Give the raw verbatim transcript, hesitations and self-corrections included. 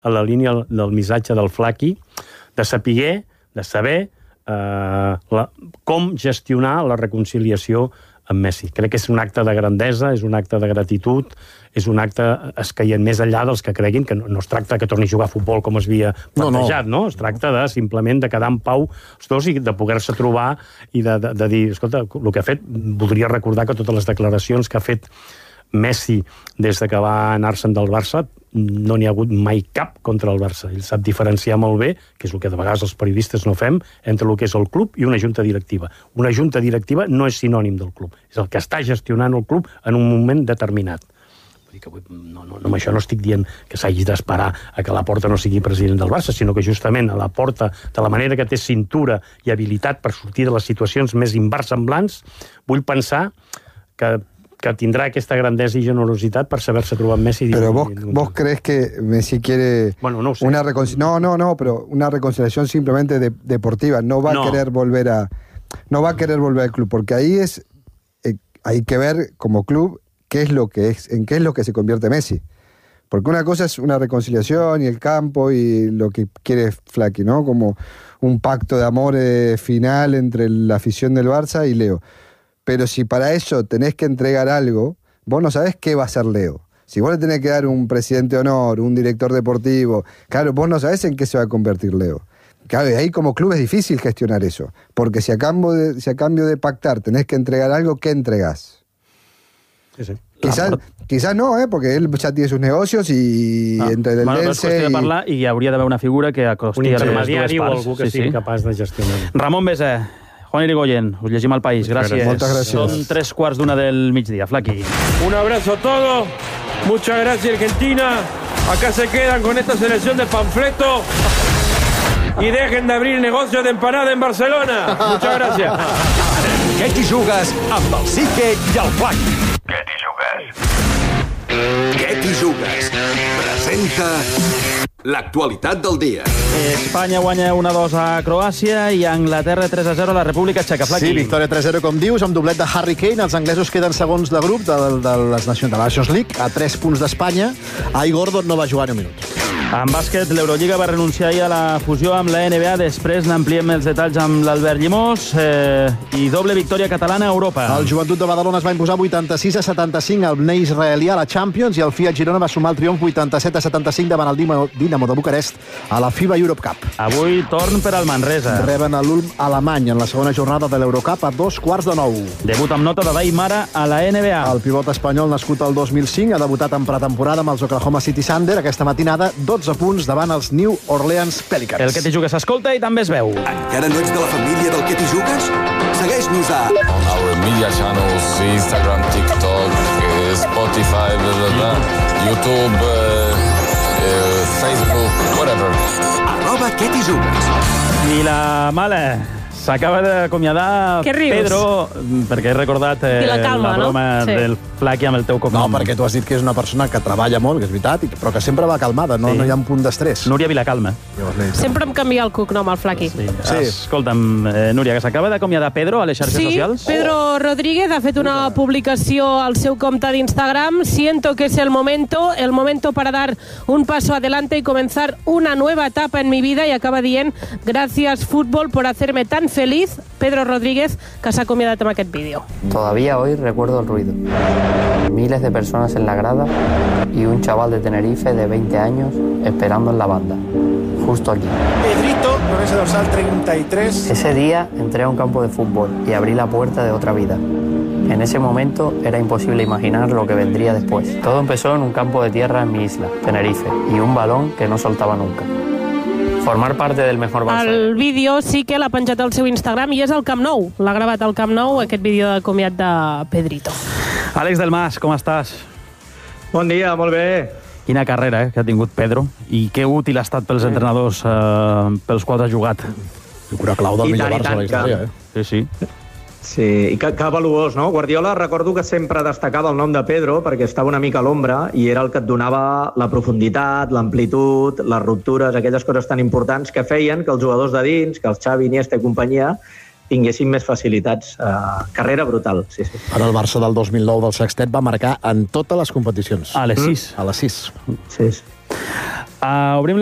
a la línia del missatge del Flaqui, de saber, de saber eh, la, com gestionar la reconciliació amb Messi. Crec que és un acte de grandesa, és un acte de gratitud, és un acte escaient més enllà dels que creguin que no, no es tracta que torni a jugar a futbol com es havia plantejat, no, no. no? Es tracta de simplement de quedar en pau els dos i de poder-se trobar i de, de, de dir, escolta, el que ha fet, voldria recordar que totes les declaracions que ha fet Messi des de que va anar-se'n del Barça no n'hi ha hagut mai cap contra el Barça. Ell sap diferenciar molt bé, que és el que de vegades els periodistes no fem, entre el que és el club i una junta directiva. Una junta directiva no és sinònim del club, és el que està gestionant el club en un moment determinat. Vull dir que no, no, no, amb això no estic dient que s'hagi d'esperar a que Laporta no sigui president del Barça, sinó que justament a Laporta, de la manera que té cintura i habilitat per sortir de les situacions més inversemblants, vull pensar que que tindrà aquesta grandesa y generositat per saber-se trobar amb Messi. Pero vos, vos crees que Messi quiere bueno, no, sé. una reconciliación, no, no, no, pero una reconciliación simplemente de, deportiva, no va no. a querer volver a no va a querer volver al club, porque ahí es eh, hay que ver como club qué es lo que es, en qué es lo que se convierte Messi. Porque una cosa es una reconciliación y el campo y lo que quiere Flaqui, ¿no? Como un pacto de amor eh, final entre la afición del Barça y Leo. Pero si para eso tenés que entregar algo, vos no sabés qué va a hacer Leo. Si vos le tenés que dar un presidente de honor, un director deportivo, claro, vos no sabés en qué se va a convertir Leo. Claro, y ahí como club es difícil gestionar eso. Porque si a cambio de, si a cambio de pactar tenés que entregar algo, ¿qué entregás? Sí, sí. Quizás, quizás no, eh, porque él ya tiene sus negocios i ah, entre el bueno, Dense... Bueno, de parlar i hi hauria d'haver una figura que acosti a les dues parts. Algú que sí, sigui sí. capaç de gestionar. Ramon Besa, Juan Irigoyen, us llegim al País. Gràcies. Moltes gràcies. Són tres quarts d'una del migdia. Flaqui. Un abrazo a todos. Muchas gracias, Argentina. Acá se quedan con esta selección de panfleto y dejen de abrir negocios de empanada en Barcelona. Muchas gracias. Què t'hi jugues amb el Sique i el Flaqui? Què t'hi jugues? Què t'hi jugues? Presenta l'actualitat del dia. Espanya guanya una dos a Croàcia i Anglaterra tres a zero a la República Txeca. Flaqui. Sí, victòria tres a zero, com dius, amb doblet de Harry Kane. Els anglesos queden segons de grup de, de, les Nations, de la Nations League, a tres punts d'Espanya. Ai Gordon no va jugar ni un minut. En bàsquet, l'Eurolliga va renunciar ahir a la fusió amb la N B A. Després n'ampliem els detalls amb l'Albert Llimós. Eh, I doble victòria catalana a Europa. El Joventut de Badalona es va imposar vuitanta-sis a setanta-cinc al Ney israelià a la Champions i el Fiat Girona va sumar el triomf vuitanta-set a setanta-cinc davant el Dinamo de Bucarest a la FIBA Europe Cup. Avui torn per al Manresa. Reben a l'Ulm alemany en la segona jornada de l'Eurocup a dos quarts de nou. Debut amb nota de Daimara a la N B A. El pivot espanyol nascut el dos mil cinc ha debutat en pretemporada amb els Oklahoma City Thunder aquesta matinada, dotze punts davant els New Orleans Pelicans. El Que t'hi jugues s'escolta i també es veu. Encara no ets de la família del Que t'hi jugues? Segueix-nos a... On our media channels, Instagram, TikTok, Spotify, blah, blah, blah, YouTube, uh, uh, Facebook, whatever. Arroba Que t'hi jugues. I la mala... S'acaba d'acomiadar Pedro, perquè he recordat eh, la, calma, la broma no? sí. del Flaqui amb el teu cognom. No, perquè tu has dit que és una persona que treballa molt, que és veritat, però que sempre va calmada, no, sí. no hi ha un punt d'estrès. Núria Vilacalma. Sempre em canvia el cognom al Flaqui. Sí. Sí. Escolta'm, eh, Núria, que s'acaba d'acomiadar Pedro a les xarxes sí, socials? Sí, Pedro Rodríguez ha fet una publicació al seu compte d'Instagram. Siento que es el momento, el momento para dar un paso adelante y comenzar una nueva etapa en mi vida, y acaba dient, gracias fútbol por hacerme tan feliz, Pedro Rodríguez, que s'ha acomiadat amb aquest vídeo. Todavía hoy recuerdo el ruido. Miles de personas en la grada y un chaval de Tenerife de veinte años esperando en la banda, justo allí. Pedrito, con ese dorsal treinta y tres. Ese día entré a un campo de fútbol y abrí la puerta de otra vida. En ese momento era imposible imaginar lo que vendría después. Todo empezó en un campo de tierra en mi isla, Tenerife, y un balón que no soltaba nunca. Formar parte del mejor Barça. El vídeo sí que l'ha penjat al seu Instagram i és al Camp Nou. L'ha gravat al Camp Nou, aquest vídeo de comiat de Pedrito. Àlex del Mas, com estàs? Bon dia, molt bé. Quina carrera eh, que ha tingut Pedro i que útil ha estat pels entrenadors eh, pels quals ha jugat. Figura clau del millor Barça de la història, eh? Sí, sí. Sí, i que, que valuós, no? Guardiola, recordo que sempre destacava el nom de Pedro perquè estava una mica a l'ombra i era el que et donava la profunditat, l'amplitud, les ruptures, aquelles coses tan importants que feien que els jugadors de dins, que els Xavi, Iniesta i companyia, tinguessin més facilitats. Uh, carrera brutal, sí, sí. Ara el Barça del dos mil nou del Sextet va marcar en totes les competicions. A les sis. Mm. A les sis. Sí, sí. Uh, obrim